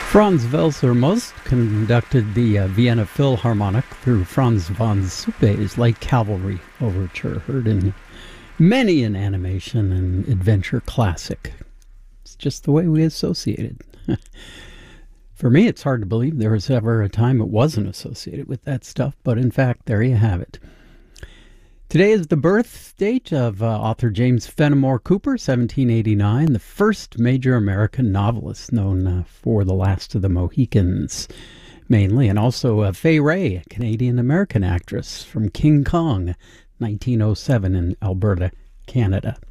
Franz Welser most conducted the Vienna Philharmonic through Franz von Suppe's Light Cavalry Overture, heard in many an animation and adventure classic. It's just the way we associate it. For me, it's hard to believe there was ever a time it wasn't associated with that stuff, but in fact, there you have it. Today is the birth date of author James Fenimore Cooper, 1789, the first major American novelist known for The Last of the Mohicans, mainly, and also Fay Wray, a Canadian-American actress from King Kong, 1907 in Alberta, Canada.